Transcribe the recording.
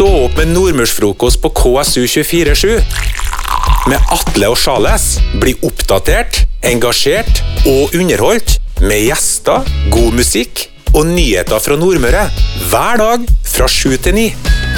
Stå opp med nordmørsfrokost på KSU 24/7. Med Atle og Charles. Bli oppdatert, engasjert og underholdt. Med gjester, god musikk og nyheter fra Nordmøre. Hver dag fra 7 til 9.